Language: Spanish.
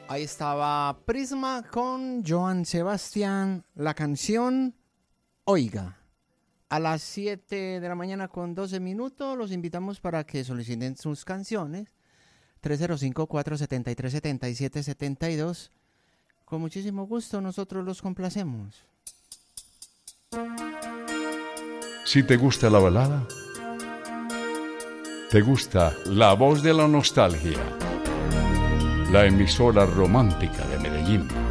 Ahí estaba Prisma con Joan Sebastián, la canción Oiga. A las 7 de la mañana con 12 minutos los invitamos para que soliciten sus canciones. 305-473-7772. Con muchísimo gusto nosotros los complacemos. Si te gusta la balada, te gusta La Voz de la Nostalgia, la emisora romántica de Medellín.